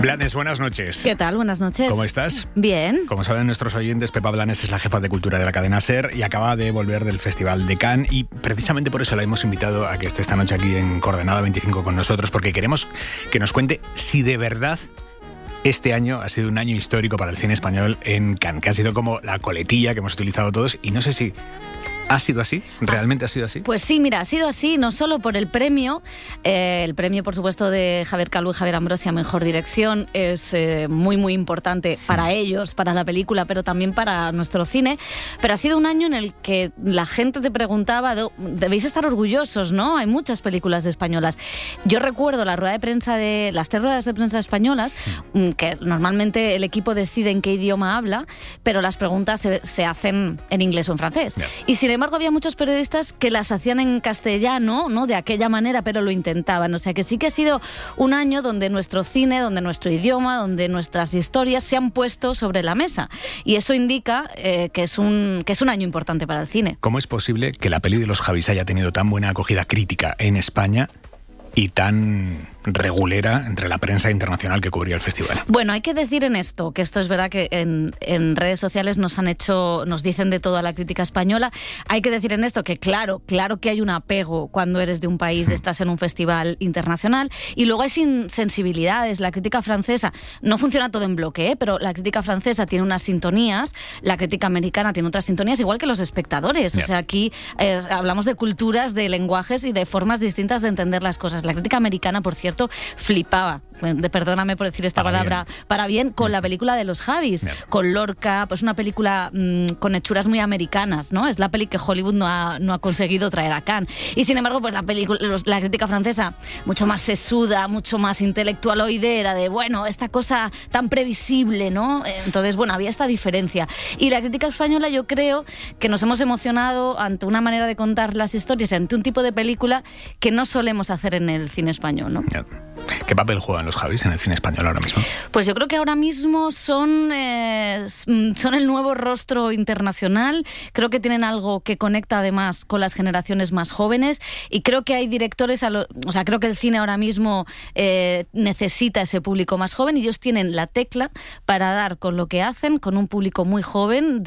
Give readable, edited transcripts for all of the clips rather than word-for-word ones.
Blanes, buenas noches. ¿Qué tal? Buenas noches. ¿Cómo estás? Bien. Como saben nuestros oyentes, Pepa Blanes es la jefa de cultura de la cadena SER y acaba de volver del Festival de Cannes, y precisamente por eso la hemos invitado a que esté esta noche aquí en Coordenada 25 con nosotros, porque queremos que nos cuente si de verdad este año ha sido un año histórico para el cine español en Cannes, que ha sido como la coletilla que hemos utilizado todos, y no sé si ¿ha sido así? ¿Realmente ha sido así? Pues sí, mira, ha sido así, no solo por el premio, por supuesto, de Javier Calvo y Javier Ambrosi a Mejor Dirección, es muy, muy importante para ellos, para la película, pero también para nuestro cine, pero ha sido un año en el que la gente te preguntaba, debéis estar orgullosos, ¿no? Hay muchas películas españolas. Yo recuerdo la rueda de prensa las 3 ruedas de prensa españolas, que normalmente el equipo decide en qué idioma habla, pero las preguntas se hacen en inglés o en francés. Yeah. Y sin embargo, había muchos periodistas que las hacían en castellano, ¿no? De aquella manera, pero lo intentaban. O sea que sí que ha sido un año donde nuestro cine, donde nuestro idioma, donde nuestras historias se han puesto sobre la mesa. Y eso indica que es un año importante para el cine. ¿Cómo es posible que la peli de los Javis haya tenido tan buena acogida crítica en España y tan regulera entre la prensa internacional que cubría el festival? Bueno, hay que decir en esto, que esto es verdad que en redes sociales nos dicen de todo a la crítica española. Hay que decir en esto que claro que hay un apego cuando eres de un país, estás en un festival internacional, y luego hay sensibilidades. La crítica francesa no funciona todo en bloque, pero la crítica francesa tiene unas sintonías, la crítica americana tiene otras sintonías, igual que los espectadores. Yeah. O sea, aquí hablamos de culturas, de lenguajes y de formas distintas de entender las cosas. La crítica americana, por cierto, flipaba, perdóname por decir esta palabra, para bien, con la película de los Javis, con Lorca, pues una película con hechuras muy americanas, ¿no? Es la peli que Hollywood no ha conseguido traer a Cannes. Y sin embargo, pues la crítica francesa, mucho más sesuda, mucho más intelectualoide, era de, bueno, esta cosa tan previsible, ¿no? Entonces, bueno, había esta diferencia. Y la crítica española, yo creo que nos hemos emocionado ante una manera de contar las historias, ante un tipo de película que no solemos hacer en el cine español, ¿no? ¿Qué papel juegan los Javis en el cine español ahora mismo? Pues yo creo que ahora mismo son el nuevo rostro internacional. Creo que tienen algo que conecta además con las generaciones más jóvenes, y creo que hay directores, creo que el cine ahora mismo necesita ese público más joven, y ellos tienen la tecla para dar con lo que hacen, con un público muy joven,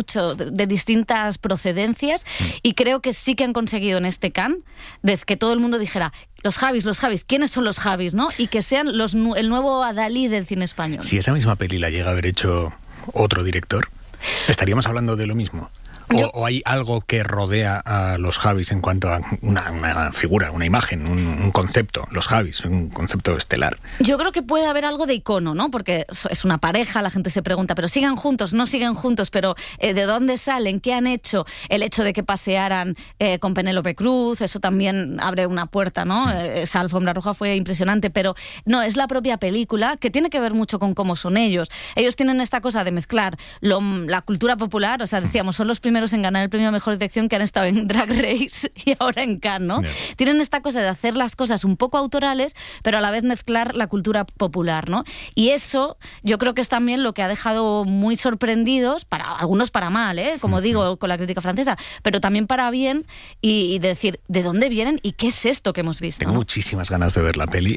de distintas procedencias, y creo que sí que han conseguido en este Cannes que todo el mundo dijera: los Javis, ¿quiénes son los Javis, no? Y que sean el nuevo Adalí del cine español. Si esa misma peli la llega a haber hecho otro director, ¿estaríamos hablando de lo mismo? ¿O hay algo que rodea a los Javis en cuanto a una figura, una imagen, un concepto? Los Javis, un concepto estelar. Yo creo que puede haber algo de icono, ¿no? Porque es una pareja, la gente se pregunta, ¿pero siguen juntos? ¿No siguen juntos? ¿Pero de dónde salen? ¿Qué han hecho? El hecho de que pasearan con Penélope Cruz, eso también abre una puerta, ¿no? Esa alfombra roja fue impresionante, pero no, es la propia película, que tiene que ver mucho con cómo son ellos. Ellos tienen esta cosa de mezclar la cultura popular, o sea, decíamos, son los primeros en ganar el premio a Mejor Dirección que han estado en Drag Race y ahora en Cannes, ¿no? Yeah. Tienen esta cosa de hacer las cosas un poco autorales, pero a la vez mezclar la cultura popular, ¿no? Y eso yo creo que es también lo que ha dejado muy sorprendidos, para algunos para mal, como digo, con la crítica francesa, pero también para bien, y decir, ¿de dónde vienen y qué es esto que hemos visto? Tengo muchísimas ganas de ver la peli.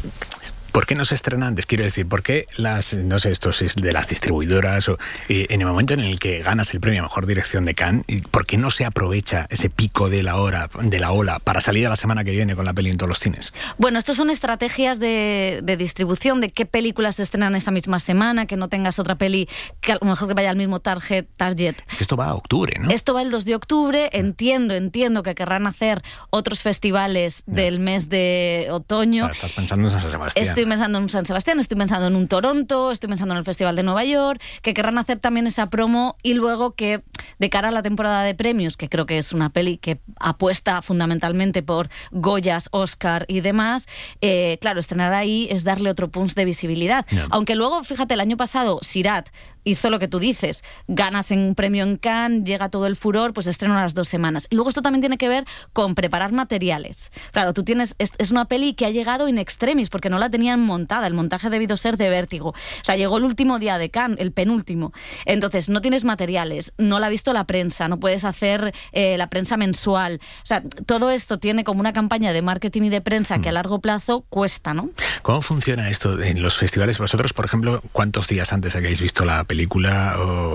¿Por qué no se estrena antes? Quiero decir, ¿por qué esto es de las distribuidoras, o en el momento en el que ganas el premio a Mejor Dirección de Cannes, ¿por qué no se aprovecha ese pico de la ola para salir a la semana que viene con la peli en todos los cines? Bueno, estos son estrategias de distribución, de qué películas se estrenan esa misma semana, que no tengas otra peli que a lo mejor que vaya al mismo target. Es que esto va a octubre, ¿no? Esto va el 2 de octubre, entiendo que querrán hacer otros festivales del mes de otoño. O sea, estás pensando en San Sebastián. Estoy pensando en un San Sebastián, estoy pensando en un Toronto, estoy pensando en el Festival de Nueva York, que querrán hacer también esa promo, y luego que de cara a la temporada de premios, que creo que es una peli que apuesta fundamentalmente por Goyas, Oscar y demás, claro, estrenar ahí es darle otro punch de visibilidad. Yeah. Aunque luego, fíjate, el año pasado Sirat hizo lo que tú dices, ganas en un premio en Cannes, llega todo el furor, pues estreno a las 2 semanas. Y luego esto también tiene que ver con preparar materiales. Claro, tú tienes, es una peli que ha llegado in extremis, porque no la tenían tenían montada. El montaje ha debido ser de vértigo. O sea, llegó el último día de Cannes, el penúltimo. Entonces, no tienes materiales, no la ha visto la prensa, no puedes hacer la prensa mensual. O sea, todo esto tiene como una campaña de marketing y de prensa que a largo plazo cuesta, ¿no? ¿Cómo funciona esto en los festivales? Vosotros, por ejemplo, ¿cuántos días antes habéis visto la película?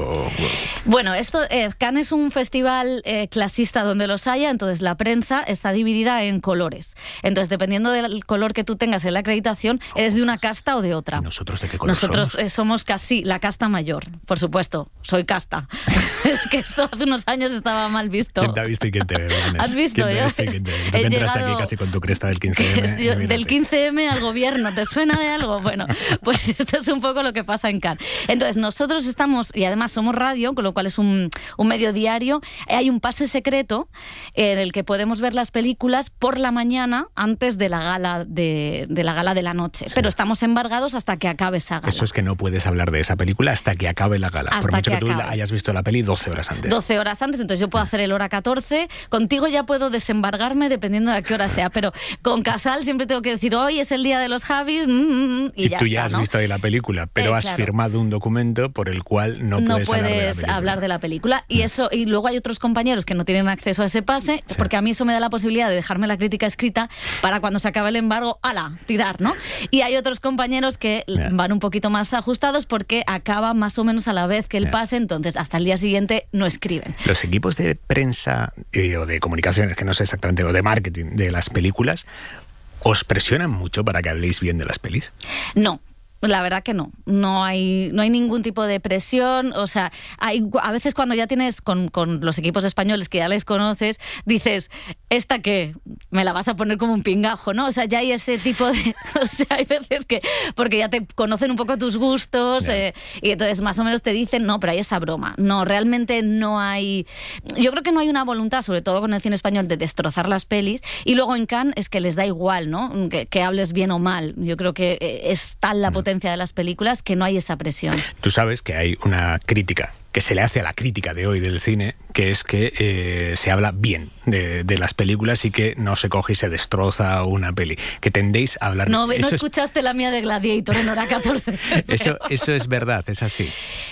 Bueno, Cannes es un festival clasista donde los haya, entonces la prensa está dividida en colores. Entonces, dependiendo del color que tú tengas en la acreditación, eres de una casta o de otra. ¿Y nosotros de qué color somos? Somos casi la casta mayor, por supuesto. Soy casta. Es que esto hace unos años estaba mal visto. ¿Quién te ha visto y quién te ve? ¿Has visto? ¿Quién te ha visto y quién te ve? Tú que entraste aquí casi con tu cresta del 15M. Del 15M al gobierno, ¿te suena de algo? Bueno, pues esto es un poco lo que pasa en Cannes. Entonces, nosotros estamos, y además somos radio, con lo cual es un medio diario, hay un pase secreto en el que podemos ver las películas por la mañana antes de la gala de la noche. Sí. Pero estamos embargados hasta que acabe esa gala. Eso es que no puedes hablar de esa película hasta que acabe la gala. Por mucho que tú hayas visto la peli 12 horas antes. 12 horas antes, entonces yo puedo hacer el hora 14. Contigo ya puedo desembargarme dependiendo de a qué hora sea, pero con Casal siempre tengo que decir, hoy es el día de los Javis, y ya tú está, ya has ¿no? visto ahí la película, pero has firmado un documento por el cual no puedes hablar de la película. Y luego hay otros compañeros que no tienen acceso a ese pase, porque a mí eso me da la posibilidad de dejarme la crítica escrita para cuando se acabe el embargo, ¡hala!, tirar, ¿no? Y hay otros compañeros que van un poquito más ajustados porque acaba más o menos a la vez que el pase, entonces hasta el día siguiente no escriben. Los equipos de prensa o de comunicaciones, que no sé exactamente, o de marketing de las películas, ¿os presionan mucho para que habléis bien de las pelis? No. La verdad que no. No hay ningún tipo de presión. O sea, a veces cuando ya tienes con los equipos españoles que ya les conoces, dices, ¿esta qué? Me la vas a poner como un pingajo, ¿no? O sea, ya hay ese tipo de... O sea, hay veces que... Porque ya te conocen un poco tus gustos y entonces más o menos te dicen, no, pero hay esa broma. No, realmente no hay... Yo creo que no hay una voluntad, sobre todo con el cine español, de destrozar las pelis. Y luego en Cannes es que les da igual, ¿no? Que hables bien o mal. Yo creo que es tal la potencia de las películas que no hay esa presión. Tú sabes que hay una crítica que se le hace a la crítica de hoy del cine, que es que se habla bien de las películas y que no se coge y se destroza una peli. Que tendéis a hablar... No escuchaste la mía de Gladiator en hora 14. Eso es verdad, es así.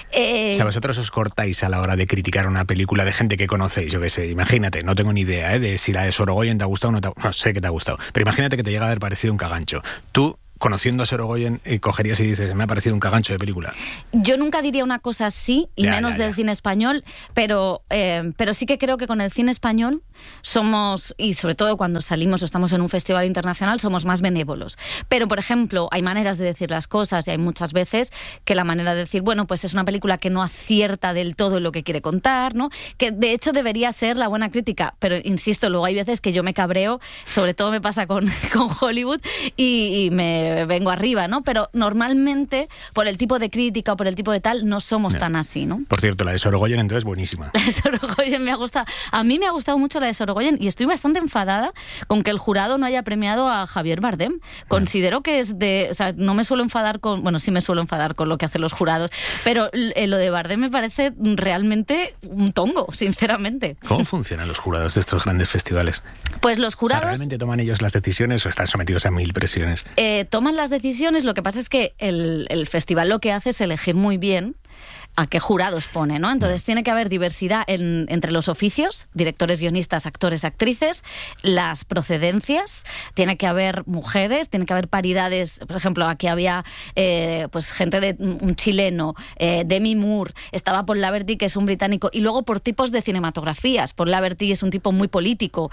O sea, vosotros os cortáis a la hora de criticar una película de gente que conocéis, yo qué sé, imagínate, no tengo ni idea de si la de Sorogoyen te ha gustado o no sé que te ha gustado, pero imagínate que te llega a haber parecido un cagancho. Tú, conociendo a Sorogoyen, cogerías y dices, me ha parecido un cagancho de película. Yo nunca diría una cosa así, y menos del cine español, pero sí que creo que con el cine español somos, y sobre todo cuando salimos o estamos en un festival internacional, somos más benévolos. Pero, por ejemplo, hay maneras de decir las cosas y hay muchas veces que la manera de decir, bueno, pues es una película que no acierta del todo en lo que quiere contar, ¿no? Que de hecho debería ser la buena crítica, pero insisto, luego hay veces que yo me cabreo, sobre todo me pasa con Hollywood y me vengo arriba, ¿no? Pero normalmente, por el tipo de crítica o por el tipo de tal, no somos tan así, ¿no? Por cierto, la de Sorogoyen entonces buenísima. La de Sorogoyen me ha gustado. A mí me ha gustado mucho la de Sorogoyen y estoy bastante enfadada con que el jurado no haya premiado a Javier Bardem. Considero que es de... O sea, no me suelo enfadar con... Bueno, sí me suelo enfadar con lo que hacen los jurados, pero lo de Bardem me parece realmente un tongo, sinceramente. ¿Cómo funcionan los jurados de estos grandes festivales? Pues los jurados... O sea, ¿realmente toman ellos las decisiones o están sometidos a 1000 presiones? Toman las decisiones, lo que pasa es que el festival lo que hace es elegir muy bien a qué jurados pone, ¿no? Entonces tiene que haber diversidad entre los oficios, directores, guionistas, actores, actrices, las procedencias, tiene que haber mujeres, tiene que haber paridades. Por ejemplo, aquí había pues gente de un chileno, Demi Moore, estaba Paul Laverty, que es un británico, y luego por tipos de cinematografías. Paul Laverty es un tipo muy político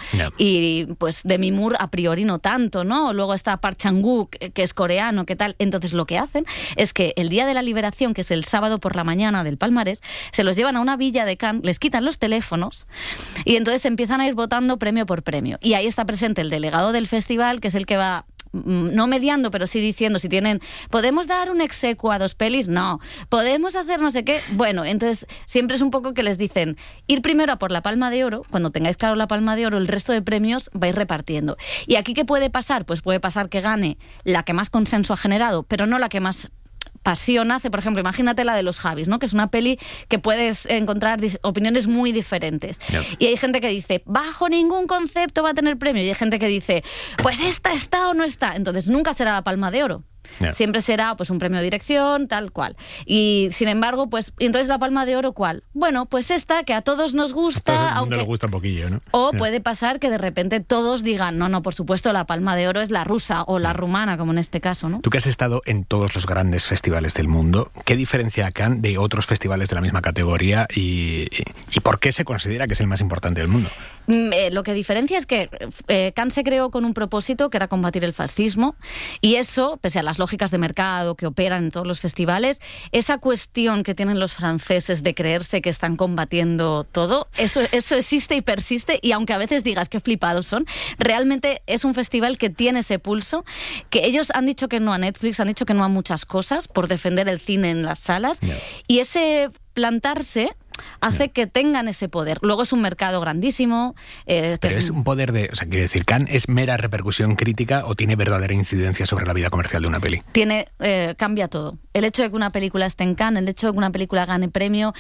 y pues Demi Moore a priori no tanto, ¿no? Luego está Park Chan-wook, que es coreano, ¿qué tal? Entonces lo que hacen es que el día de la liberación, que es el sábado por la mañana del palmarés, se los llevan a una villa de Cannes, les quitan los teléfonos y entonces empiezan a ir votando premio por premio. Y ahí está presente el delegado del festival, que es el que va no mediando, pero sí diciendo si tienen, ¿podemos dar un exequo a 2 pelis? No. ¿Podemos hacer no sé qué? Bueno, entonces siempre es un poco que les dicen, ir primero a por la Palma de Oro, cuando tengáis claro la Palma de Oro, el resto de premios vais repartiendo. ¿Y aquí qué puede pasar? Pues puede pasar que gane la que más consenso ha generado, pero no la que más pasión hace. Por ejemplo, imagínate la de los Javis, ¿no? Que es una peli que puedes encontrar opiniones muy diferentes. Y hay gente que dice, bajo ningún concepto va a tener premio. Y hay gente que dice, pues esta está o no está. Entonces nunca será la Palma de Oro. Siempre será pues un premio de dirección, tal cual. Y sin embargo, pues, ¿y entonces la Palma de Oro cuál? Bueno, pues esta, que a todos nos gusta, a todo el mundo aunque le gusta un poquillo, ¿no? O puede pasar que de repente todos digan, no, por supuesto, la Palma de Oro es la rusa o la rumana, como en este caso, ¿no? Tú que has estado en todos los grandes festivales del mundo, ¿qué diferencia Cannes de otros festivales de la misma categoría y por qué se considera que es el más importante del mundo? Lo que diferencia es que Cannes se creó con un propósito que era combatir el fascismo, y eso, pese a las lógicas de mercado que operan en todos los festivales, esa cuestión que tienen los franceses de creerse que están combatiendo todo, eso existe y persiste, y aunque a veces digas qué flipados son, realmente es un festival que tiene ese pulso, que ellos han dicho que no a Netflix, han dicho que no a muchas cosas por defender el cine en las salas, y ese plantarse hace que tengan ese poder. Luego es un mercado grandísimo. Pero es un poder de... O sea, quiero decir, ¿Cannes es mera repercusión crítica o tiene verdadera incidencia sobre la vida comercial de una peli? Cambia todo. El hecho de que una película esté en Cannes, el hecho de que una película gane premio...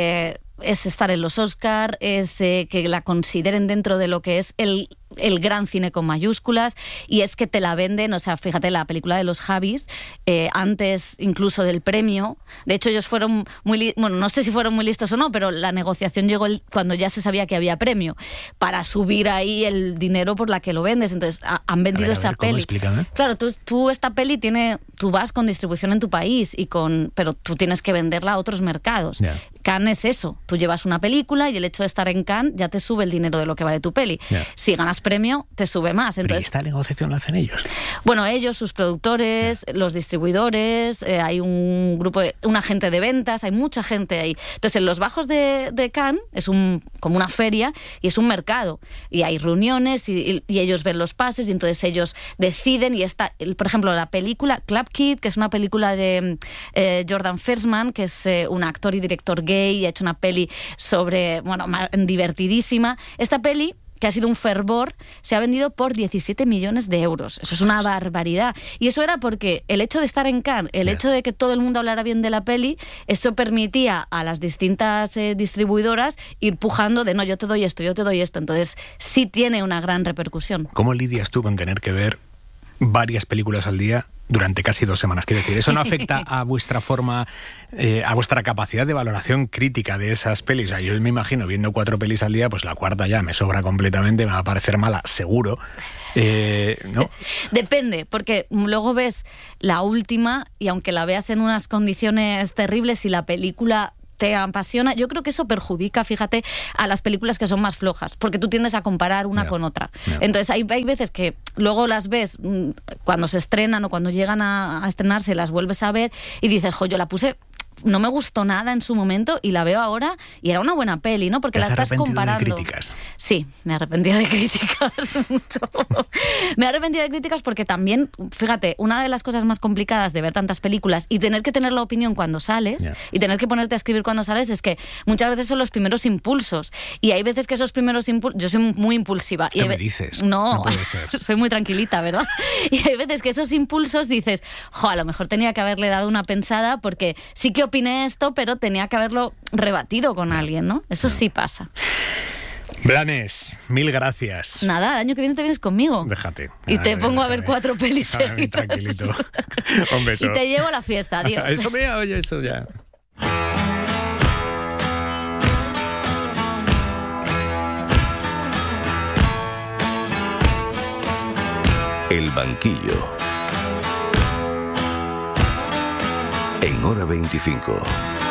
es estar en los Oscar, es que la consideren dentro de lo que es el gran cine con mayúsculas, y es que te la venden, o sea, fíjate, la película de los Javis, antes incluso del premio, de hecho ellos fueron no sé si fueron muy listos o no, pero la negociación llegó cuando ya se sabía que había premio, para subir ahí el dinero por la que lo vendes, entonces han vendido esa peli. Explícame. Claro, tú esta peli tú vas con distribución en tu país, pero tú tienes que venderla a otros mercados. Yeah. Cannes es eso, tú llevas una película y el hecho de estar en Cannes ya te sube el dinero de lo que vale tu peli. Si ganas premio, te sube más. Entonces, ¿pero esta negociación la hacen ellos? Bueno, ellos, sus productores, los distribuidores, hay un grupo, un agente de ventas, hay mucha gente ahí. Entonces, en los bajos de Cannes es como una feria y es un mercado. Y hay reuniones y ellos ven los pases y entonces ellos deciden y por ejemplo, la película Club Kid, que es una película de Jordan Fersman, que es un actor y director gay y ha hecho una peli divertidísima. Esta peli, que ha sido un fervor, se ha vendido por 17 millones de euros. Eso es una barbaridad. Y eso era porque el hecho de estar en Cannes, el hecho de que todo el mundo hablara bien de la peli, eso permitía a las distintas distribuidoras ir pujando de no, yo te doy esto, yo te doy esto. Entonces sí tiene una gran repercusión. ¿Cómo lidias tú con tener que ver varias películas al día durante casi 2 semanas? Quiero decir, ¿eso no afecta a vuestra forma, a vuestra capacidad de valoración crítica de esas pelis? O sea, yo me imagino viendo 4 pelis al día, pues la cuarta ya me sobra completamente, me va a parecer mala, seguro. ¿No? Depende, porque luego ves la última y aunque la veas en unas condiciones terribles, si la película te apasiona, yo creo que eso perjudica, fíjate, a las películas que son más flojas, porque tú tiendes a comparar una con otra. Entonces hay veces que luego las ves cuando se estrenan o cuando llegan a estrenarse, las vuelves a ver y dices, yo la puse, no me gustó nada en su momento y la veo ahora y era una buena peli, ¿no? Porque la estás comparando. ¿Te has arrepentido de críticas? Sí, me he arrepentido de críticas mucho. Me he arrepentido de críticas porque también, fíjate, una de las cosas más complicadas de ver tantas películas y tener que tener la opinión cuando sales y tener que ponerte a escribir cuando sales es que muchas veces son los primeros impulsos y hay veces que esos primeros impulsos... Yo soy muy impulsiva. ¿Qué me dices? No puede ser. Soy muy tranquilita, ¿verdad? Y hay veces que esos impulsos dices, a lo mejor tenía que haberle dado una pensada porque sí que opiné esto, pero tenía que haberlo rebatido con alguien, ¿no? Eso sí pasa. Blanes, 1000 gracias. Nada, el año que viene te vienes conmigo. Déjate. Y te pongo a ver 4 pelis seguidas. Tranquilito. Un beso. Y te llevo a la fiesta, adiós. Eso me oye, eso ya. El banquillo. En Hora 25.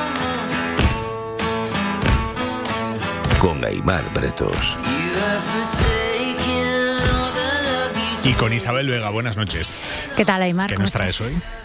Con Aimar Bretos. Y con Isabel Vega, buenas noches. ¿Qué tal, Aimar? ¿Qué nos traes hoy?